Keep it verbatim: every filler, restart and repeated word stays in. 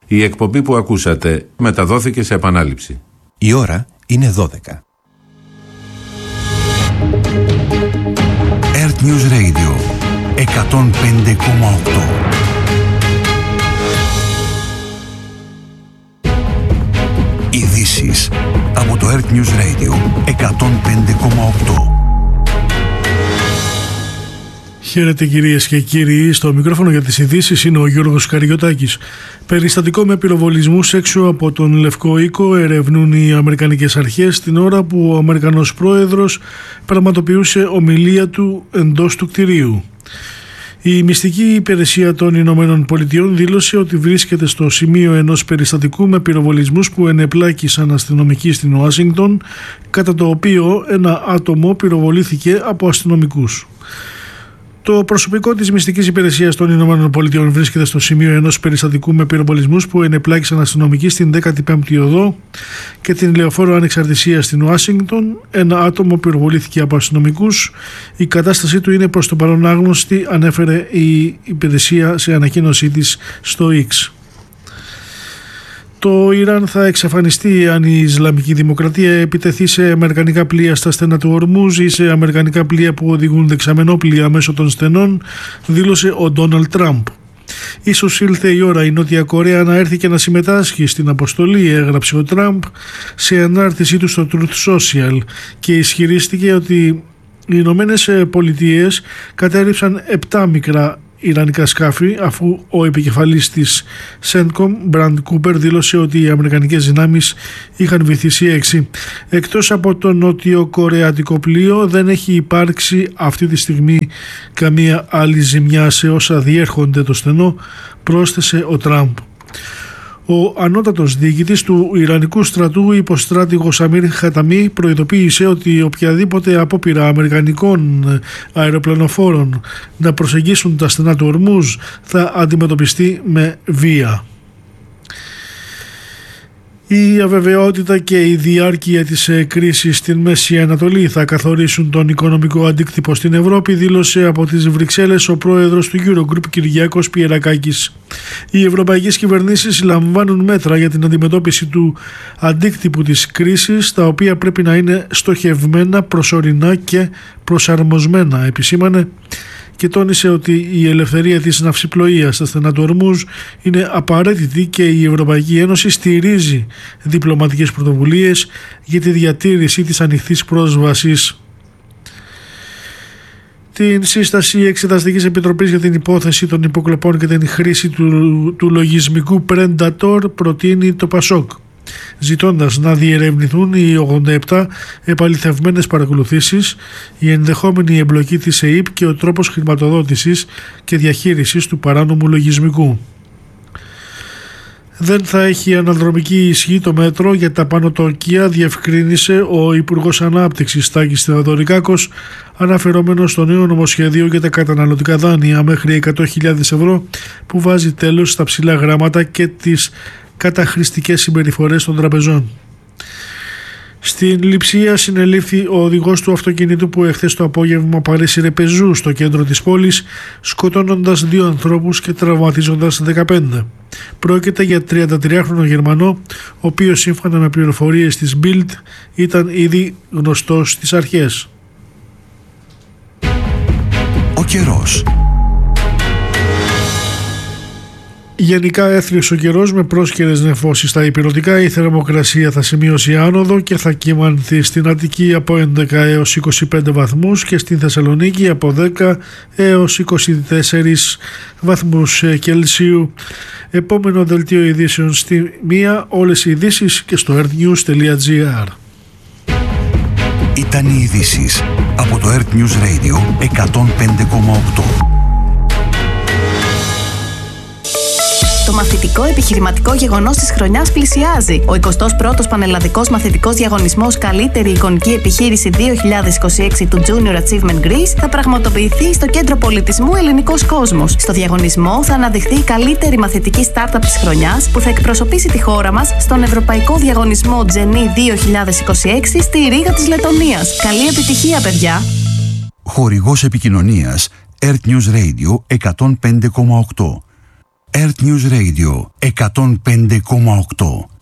Η εκπομπή που ακούσατε μεταδόθηκε σε επανάληψη. Η ώρα είναι δώδεκα. Earth News Radio εκατόν πέντε κόμμα οκτώ. Ειδήσεις από το Earth News Radio εκατόν πέντε κόμμα οκτώ. Χαίρετε κυρίες και κύριοι, στο μικρόφωνο για τις ειδήσεις είναι ο Γιώργος Καριωτάκης. Περιστατικό με πυροβολισμούς έξω από τον Λευκό Οίκο ερευνούν οι Αμερικανικές αρχές την ώρα που ο Αμερικανός πρόεδρος πραγματοποιούσε ομιλία του εντός του κτηρίου. Η μυστική υπηρεσία των Ηνωμένων Πολιτειών δήλωσε ότι βρίσκεται στο σημείο ενός περιστατικού με πυροβολισμούς που ενεπλάκησαν αστυνομικοί στην Ουάσιγκτον, κατά το οποίο ένα άτομο πυροβολήθηκε από αστυνομικούς. Το προσωπικό της μυστικής υπηρεσίας των Ηνωμένων Πολιτειών βρίσκεται στο σημείο ενός περιστατικού με πυροβολισμούς που ενεπλάκησαν αστυνομικοί στην δέκατη πέμπτη οδό και την Λεωφόρο Ανεξαρτησίας στην Ουάσιγκτον. Ένα άτομο πυροβολήθηκε από αστυνομικούς. Η κατάστασή του είναι προς το παρόν άγνωστη, ανέφερε η υπηρεσία σε ανακοίνωσή της στο X. Το Ιράν θα εξαφανιστεί αν η Ισλαμική Δημοκρατία επιτεθεί σε αμερικανικά πλοία στα στενά του Ορμούζ ή σε αμερικανικά πλοία που οδηγούν δεξαμενόπλοια μέσω των στενών, δήλωσε ο Ντόναλντ Τραμπ. Ίσως ήλθε η ώρα η Νότια Κορέα να έρθει και να συμμετάσχει στην αποστολή, έγραψε ο Τραμπ σε ανάρτησή του στο Truth Social και ισχυρίστηκε ότι οι Ηνωμένες Πολιτείες κατέριψαν επτά μικρά Ιρανικά σκάφη, αφού ο επικεφαλής της Σέντκομ, Μπραντ Κούπερ, δήλωσε ότι οι αμερικανικές δυνάμεις είχαν βυθίσει έξι. Εκτός από το νοτιοκορεατικό πλοίο δεν έχει υπάρξει αυτή τη στιγμή καμία άλλη ζημιά σε όσα διέρχονται το στενό, πρόσθεσε ο Τραμπ. Ο ανώτατος διοικητής του Ιρανικού στρατού, υποστράτηγος Αμίρ Χαταμί, προειδοποίησε ότι οποιαδήποτε απόπειρα αμερικανικών αεροπλανοφόρων να προσεγγίσουν τα στενά του Ορμούζ θα αντιμετωπιστεί με βία. Η αβεβαιότητα και η διάρκεια της κρίσης στην Μέση Ανατολή θα καθορίσουν τον οικονομικό αντίκτυπο στην Ευρώπη, δήλωσε από τις Βρυξέλλες ο πρόεδρος του Eurogroup Κυριάκος Πιερακάκης. Οι ευρωπαϊκές κυβερνήσεις λαμβάνουν μέτρα για την αντιμετώπιση του αντίκτυπου της κρίσης, τα οποία πρέπει να είναι στοχευμένα, προσωρινά και προσαρμοσμένα, επισήμανε, και τόνισε ότι η ελευθερία της ναυσιπλοείας στα στενά του Ορμούζ είναι απαραίτητη και η Ευρωπαϊκή Ένωση στηρίζει διπλωματικές πρωτοβουλίες για τη διατήρηση της ανοιχτής πρόσβασης. Την σύσταση Εξεταστικής Επιτροπής για την υπόθεση των υποκλοπών και την χρήση του, του λογισμικού Predator προτείνει το Πασόκ, ζητώντας να διερευνηθούν οι ογδόντα επτά επαληθευμένες παρακολουθήσεις, η ενδεχόμενη εμπλοκή της ΕΥΠ και ο τρόπος χρηματοδότησης και διαχείρισης του παράνομου λογισμικού. Δεν θα έχει αναδρομική ισχύ το μέτρο για τα πανωτόκια, διευκρίνησε ο Υπουργός Ανάπτυξης Τάκης Θεοδωρικάκος, αναφερόμενος στο νέο νομοσχέδιο για τα καταναλωτικά δάνεια μέχρι εκατό χιλιάδες ευρώ που βάζει τέλος στα ψηλά γράμματα και τις καταχρηστικές συμπεριφορές των τραπεζών. Στην Λειψία συνελήφθη ο οδηγός του αυτοκινήτου που εχθές το απόγευμα παρέσυρε πεζού στο κέντρο της πόλης, σκοτώνοντας δύο ανθρώπους και τραυματίζοντας δεκαπέντε. Πρόκειται για τριαντατριάχρονο Γερμανό, ο οποίος σύμφωνα με πληροφορίες της Bild ήταν ήδη γνωστός στις αρχές. Ο καιρός. Γενικά έθριος ο καιρός με πρόσκαιρες νεφώσεις στα ηπειρωτικά. Η θερμοκρασία θα σημειώσει άνοδο και θα κυμανθεί στην Αττική από έντεκα έως είκοσι πέντε βαθμούς και στην Θεσσαλονίκη από δέκα έως είκοσι τέσσερις βαθμούς Κελσίου. Επόμενο δελτίο ειδήσεων στη μία, όλες οι ειδήσεις και στο earthnews τελεία gr. Ήταν οι ειδήσεις από το Earth News Radio εκατόν πέντε κόμμα οκτώ. Το μαθητικό επιχειρηματικό γεγονός της χρονιάς πλησιάζει. Ο εικοστός πρώτος Πανελλαδικός Μαθητικός Διαγωνισμός Καλύτερη Εικονική Επιχείρηση δύο χιλιάδες είκοσι έξι του Junior Achievement Greece θα πραγματοποιηθεί στο Κέντρο Πολιτισμού Ελληνικός Κόσμος. Στο διαγωνισμό θα αναδειχθεί η καλύτερη μαθητική startup της χρονιάς που θα εκπροσωπήσει τη χώρα μας στον Ευρωπαϊκό Διαγωνισμό Genie δύο χιλιάδες είκοσι έξι στη Ρήγα της Λετωνίας. Καλή επιτυχία, παιδιά! Χορηγός επικοινωνίας Earth News Radio εκατόν πέντε κόμμα οκτώ. Earth News Radio εκατόν πέντε κόμμα οκτώ.